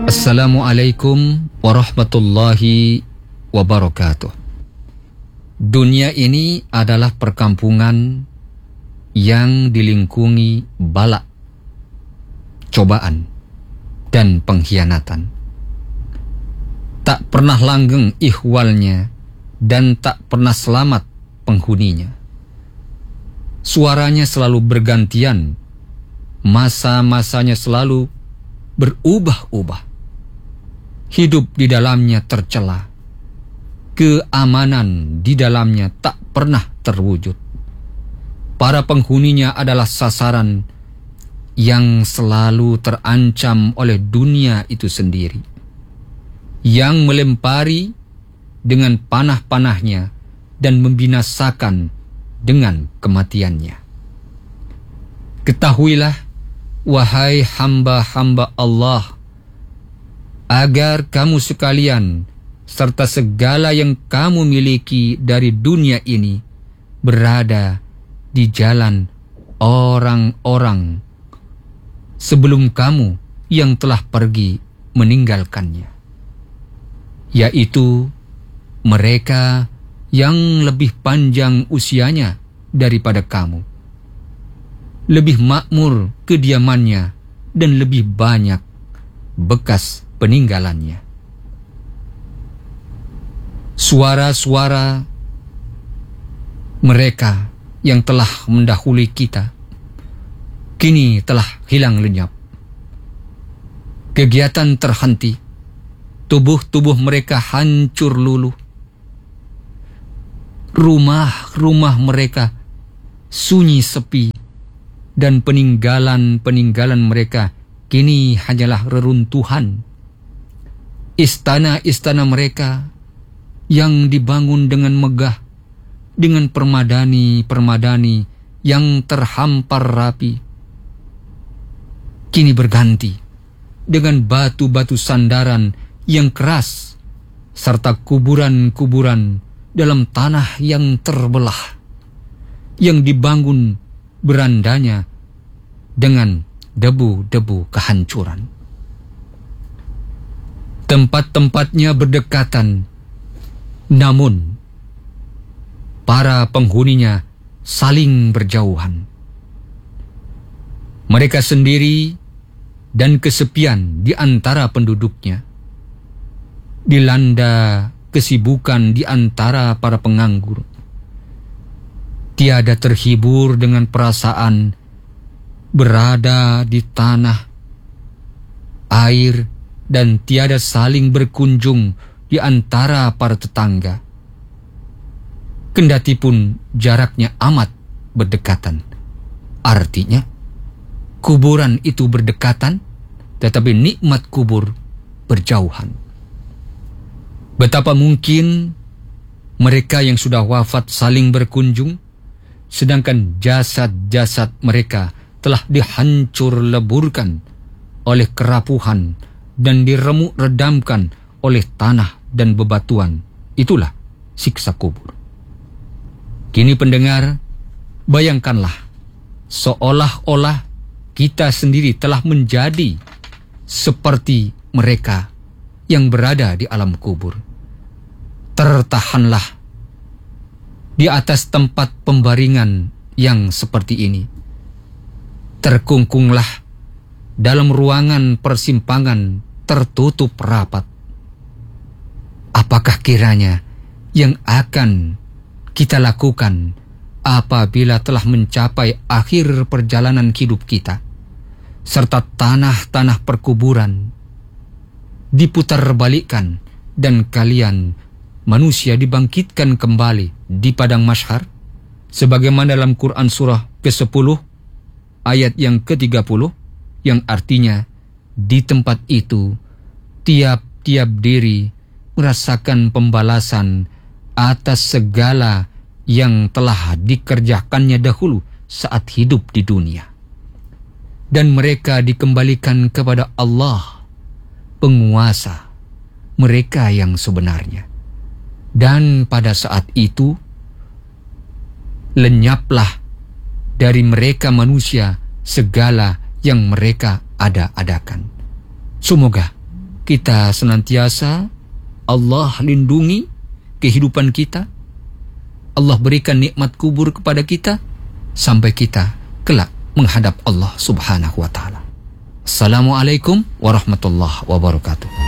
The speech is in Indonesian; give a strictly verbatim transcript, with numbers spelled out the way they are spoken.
Assalamualaikum warahmatullahi wabarakatuh. Dunia ini adalah perkampungan yang dilingkungi bala, cobaan, dan pengkhianatan. Tak pernah langgeng ihwalnya dan tak pernah selamat penghuninya. Suaranya selalu bergantian, masa-masanya selalu berubah-ubah. Hidup di dalamnya tercela, keamanan di dalamnya tak pernah terwujud. Para penghuninya adalah sasaran yang selalu terancam oleh dunia itu sendiri, yang melempari dengan panah-panahnya dan membinasakan dengan kematiannya. Ketahuilah, wahai hamba-hamba Allah, agar kamu sekalian serta segala yang kamu miliki dari dunia ini berada di jalan orang-orang sebelum kamu yang telah pergi meninggalkannya, yaitu mereka yang lebih panjang usianya daripada kamu, lebih makmur kediamannya, dan lebih banyak bekas peninggalannya. Suara-suara mereka yang telah mendahului kita kini telah hilang lenyap. Kegiatan terhenti, tubuh-tubuh mereka hancur luluh. Rumah-rumah mereka sunyi sepi, dan peninggalan-peninggalan mereka kini hanyalah reruntuhan. Istana-istana mereka yang dibangun dengan megah, dengan permadani-permadani yang terhampar rapi, kini berganti dengan batu-batu sandaran yang keras, serta kuburan-kuburan dalam tanah yang terbelah, yang dibangun berandanya dengan debu-debu kehancuran. Tempat-tempatnya berdekatan, namun para penghuninya saling berjauhan. Mereka sendiri dan kesepian di antara penduduknya, dilanda kesibukan di antara para penganggur. Tiada terhibur dengan perasaan berada di tanah, air, dan tiada saling berkunjung di antara para tetangga. Kendatipun jaraknya amat berdekatan, artinya kuburan itu berdekatan, tetapi nikmat kubur berjauhan. Betapa mungkin mereka yang sudah wafat saling berkunjung, sedangkan jasad-jasad mereka telah dihancur leburkan oleh kerapuhan dan diremuk redamkan oleh tanah dan bebatuan. Itulah siksa kubur. Kini pendengar, bayangkanlah seolah-olah kita sendiri telah menjadi seperti mereka yang berada di alam kubur. Tertahanlah di atas tempat pembaringan yang seperti ini. Terkungkunglah dalam ruangan persimpangan tertutup rapat. Apakah kiranya yang akan kita lakukan apabila telah mencapai akhir perjalanan hidup kita, serta tanah-tanah perkuburan diputar balikkan dan kalian manusia dibangkitkan kembali di padang mahsyar, sebagaimana dalam Quran surah kesepuluh ayat yang ketiga puluh, yang artinya di tempat itu tiap-tiap diri merasakan pembalasan atas segala yang telah dikerjakannya dahulu saat hidup di dunia, dan mereka dikembalikan kepada Allah, penguasa mereka yang sebenarnya. Dan pada saat itu lenyaplah dari mereka manusia segala yang mereka ada-adakan. Semoga kita senantiasa Allah lindungi kehidupan kita, Allah berikan nikmat kubur kepada kita sampai kita kelak menghadap Allah Subhanahu wa taala. Assalamualaikum warahmatullahi wabarakatuh.